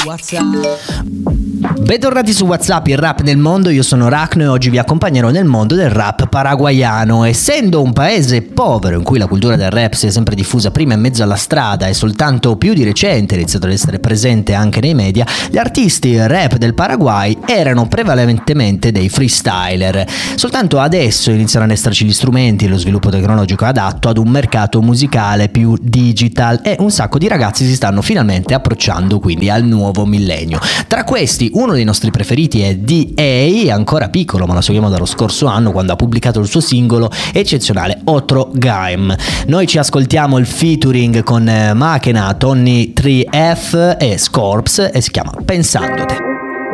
Bentornati su WhatsApp, il rap nel mondo. Io sono Rachno e oggi vi accompagnerò nel mondo del rap paraguaiano. Essendo un paese povero in cui la cultura del rap si è sempre diffusa prima in mezzo alla strada e soltanto più di recente ha iniziato ad essere presente anche nei media, gli artisti rap del Paraguay erano prevalentemente dei freestyler. Soltanto adesso iniziano ad esserci gli strumenti e lo sviluppo tecnologico adatto ad un mercato musicale più digital e un sacco di ragazzi si stanno finalmente approcciando quindi al nuovo millennio. Tra questi uno dei nostri preferiti è D.A., ancora piccolo ma lo seguiamo dallo scorso anno quando ha pubblicato il suo singolo eccezionale Otro Game. Noi ci ascoltiamo il featuring con Makena, Tony 3F e Scorps e si chiama Pensandote.